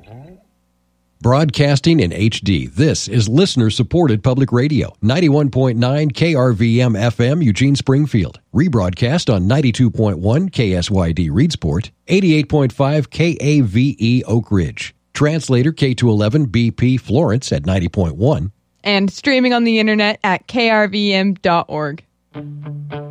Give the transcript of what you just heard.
Broadcasting in HD, this is listener-supported public radio. 91.9 KRVM FM, Eugene, Springfield. Rebroadcast on 92.1 KSYD, Reedsport. 88.5 KAVE, Oak Ridge. Translator K211 BP, Florence at 90.1. And streaming on the internet at krvm.org.